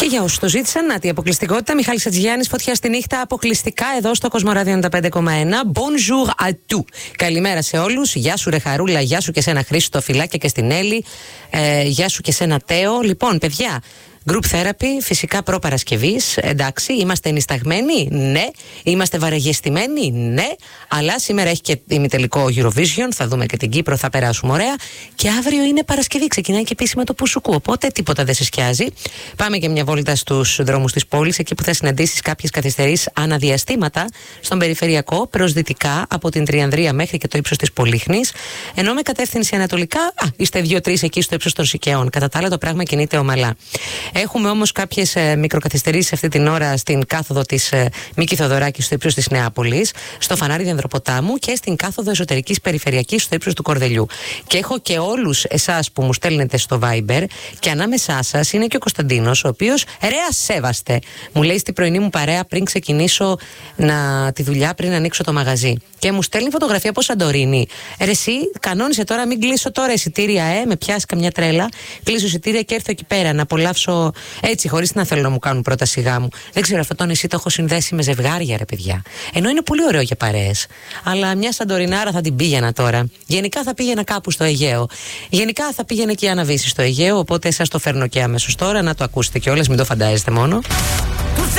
Και για όσους το ζήτησαν, να τη αποκλειστικότητα. Μιχάλης Ατζηγιάννης, φωτιά στη νύχτα, αποκλειστικά εδώ στο Κοσμοράδιο 95,1. Bonjour à tous. Καλημέρα σε όλους. Γεια σου, ρε Χαρούλα, γεια σου και σένα Χρήστο, φιλάκια και στην Έλλη. Γεια σου και σένα Τέο. Λοιπόν, παιδιά. Group therapy, φυσικά προ-Παρασκευής. Εντάξει, είμαστε ενισταγμένοι, ναι. Είμαστε βαρεγεστημένοι, ναι. Αλλά σήμερα έχει και ημιτελικό Eurovision. Θα δούμε και την Κύπρο, θα περάσουμε ωραία. Και αύριο είναι Παρασκευή, ξεκινάει και επίσημα το Πουσουκού. Οπότε τίποτα δεν σε σκιάζει. Πάμε και μια βόλτα στους δρόμους της πόλης, εκεί που θα συναντήσεις κάποιες καθυστερήσεις αναδιαστήματα στον περιφερειακό, προς δυτικά, από την Τριανδρία μέχρι και το ύψος της Πολύχνης. Ενώ με κατεύθυνση ανατολικά, είστε 2-3 εκεί στο ύψος των Σικαιών. Κατά τα άλλα, το πράγμα κινείται ομαλά. Έχουμε όμως κάποιες μικροκαθυστερήσεις αυτή την ώρα στην κάθοδο της Μίκη Θοδωράκη στο ύψος της Νεάπολης, στο φανάρι Δενδροποτάμου και στην κάθοδο εσωτερικής περιφερειακής στο ύψος του Κορδελιού. Και έχω και όλους εσάς που μου στέλνετε στο Viber, και ανάμεσά σας είναι και ο Κωνσταντίνος, ο οποίος σέβαστε. Μου λέει στη πρωινή μου παρέα πριν ξεκινήσω τη δουλειά, πριν ανοίξω το μαγαζί. Και μου στέλνει φωτογραφία από Σαντορίνη. Εσύ, κανόνισε τώρα, μην κλείσω τώρα εισιτήρια, με πιάσει καμιά τρέλα. Κλείσω εισιτήρια και έρθω εκεί πέρα να απολαύσω έτσι, χωρίς να θέλω να μου κάνουν πρώτα σιγά μου. Δεν ξέρω, αυτό το νησί το έχω συνδέσει με ζευγάρια, ρε παιδιά. Ενώ είναι πολύ ωραίο για παρέες. Αλλά μια Σαντορινάρα θα την πήγαινα τώρα. Γενικά θα πήγαινα κάπου στο Αιγαίο. Γενικά θα πήγαινε και η Άννα Βύση στο Αιγαίο. Οπότε σας το φέρνω και αμέσως τώρα να το ακούσετε κιόλας, μην το φαντάζεστε μόνο.